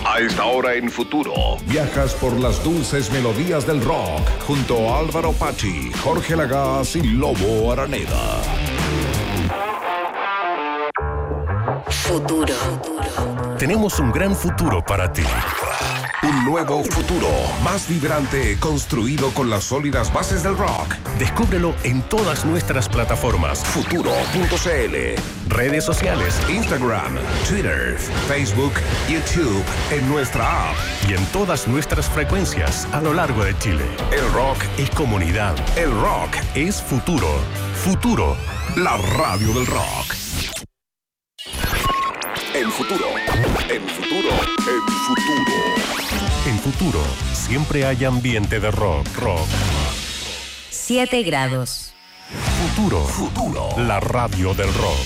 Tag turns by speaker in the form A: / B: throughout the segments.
A: A esta hora en Futuro, viajas por las dulces melodías del rock junto a Álvaro Pachi, Jorge Lagaz y Lobo Araneda.
B: Futuro.
C: Tenemos un gran futuro para ti.
A: Un nuevo futuro, más vibrante, construido con las sólidas bases del rock.
C: Descúbrelo en todas nuestras plataformas.
A: Futuro.cl.
C: Redes sociales.
A: Instagram, Twitter, Facebook, YouTube, en nuestra app.
C: Y en todas nuestras frecuencias a lo largo de Chile.
A: El rock
C: Es comunidad.
A: El rock
C: Es futuro. Futuro.
A: La radio del rock. En Futuro. En Futuro. En Futuro.
C: En Futuro, siempre hay ambiente de rock.
B: 7 grados.
C: Futuro.
A: Futuro.
C: La radio del rock.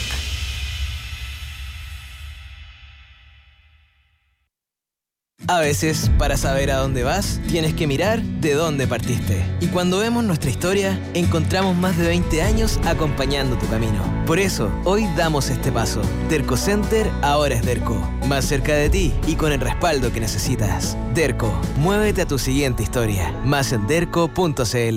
D: A veces, para saber a dónde vas, tienes que mirar de dónde partiste. Y cuando vemos nuestra historia, encontramos más de 20 años acompañando tu camino. Por eso, hoy damos este paso. Derco Center ahora es Derco. Más cerca de ti y con el respaldo que necesitas. Derco, muévete a tu siguiente historia. Más en derco.cl.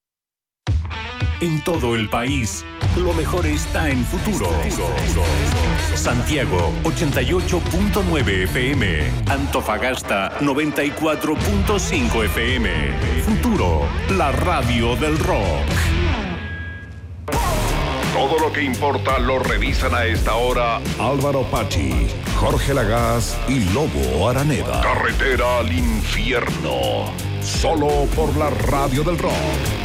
C: En todo el país, lo mejor está en Futuro. Santiago, 88.9 FM. Antofagasta, 94.5 FM. Futuro, la radio del rock.
A: Todo lo que importa lo revisan a esta hora Álvaro Pachi, Jorge Lagaz y Lobo Araneda. Carretera al infierno. Solo por la radio del rock.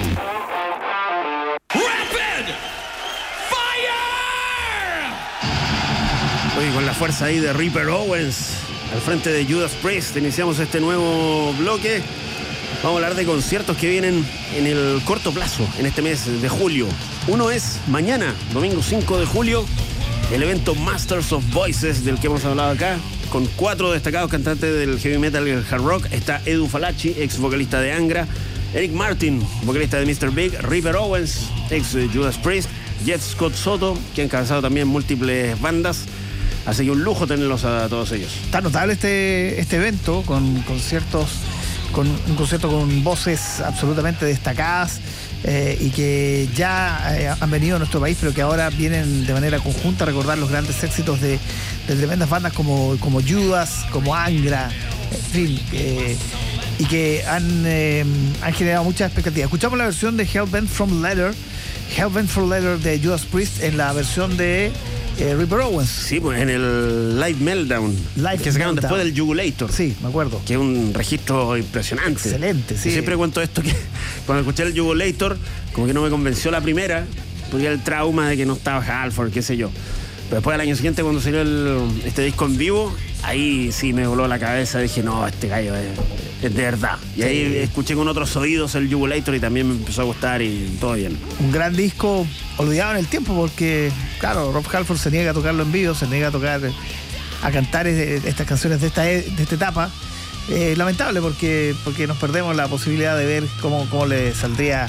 E: Oye, con la fuerza ahí de Ripper Owens al frente de Judas Priest, iniciamos este nuevo bloque. Vamos a hablar de conciertos que vienen en el corto plazo, en este mes de julio. Uno es mañana, domingo 5 de julio, el evento Masters of Voices, del que hemos hablado acá, con 4 destacados cantantes del heavy metal y el hard rock. Está Edu Falaschi, ex vocalista de Angra, Eric Martin, vocalista de Mr. Big, Ripper Owens, ex Judas Priest, Jeff Scott Soto, que ha encabezado también múltiples bandas. Así que un lujo tenerlos a todos ellos.
F: Está notable este evento con conciertos, con un concierto con voces absolutamente destacadas y que ya han venido a nuestro país, pero que ahora vienen de manera conjunta a recordar los grandes éxitos de tremendas bandas como Judas, como Angra, en fin, y que han generado muchas expectativas. Escuchamos la versión de Hellbent for Leather de Judas Priest en la versión de Ripper Owens.
E: Sí, pues en el Live Meltdown, que sacaron después del Jugulator.
F: Sí, me acuerdo.
E: Que es un registro impresionante.
F: Excelente, sí.
E: Yo siempre cuento esto, que cuando escuché el Jugulator, como que no me convenció la primera, porque era el trauma de que no estaba Halford, qué sé yo. Pero después, al año siguiente, cuando salió este disco en vivo, ahí sí me voló la cabeza. Dije, no, este gallo es de verdad. Y ahí escuché con otros oídos el Jugulator y también me empezó a gustar y todo bien. Un gran disco olvidado en el tiempo porque, claro, Rob Halford se niega a tocarlo en vivo, se niega a cantar estas canciones de esta etapa. Lamentable porque nos perdemos la posibilidad de ver cómo le saldría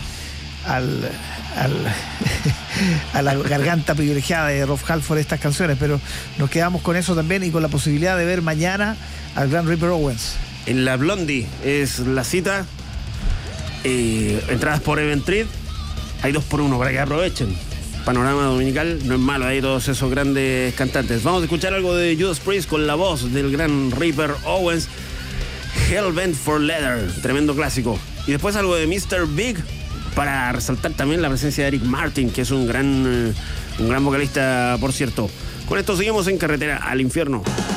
E: a la garganta privilegiada de Rob Halford estas canciones, pero nos quedamos con eso también y con la posibilidad de ver mañana al gran Ripper Owens. En la Blondie es la cita. Entradas por Eventrid. Hay 2x1 para que aprovechen. Panorama dominical, no es malo, hay todos esos grandes cantantes. Vamos a escuchar algo de Judas Priest con la voz del gran Ripper Owens. Hellbent for Leather, tremendo clásico. Y después algo de Mr. Big, para resaltar también la presencia de Eric Martin, que es un gran vocalista, por cierto. Con esto seguimos en Carretera al Infierno.